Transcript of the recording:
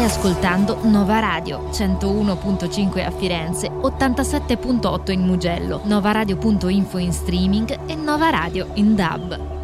ascoltando Nova Radio, 101.5 a Firenze, 87.8 in Mugello, novaradio.info in streaming e Nova Radio in DAB.